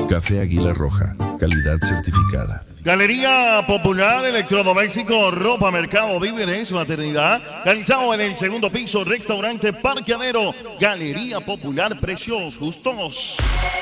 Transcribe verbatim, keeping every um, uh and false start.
Café Águila Roja, calidad certificada. Galería Popular, electrodoméstico, ropa, mercado, víveres, maternidad. Realizado en el segundo piso, restaurante, parqueadero. Galería Popular, precios justos.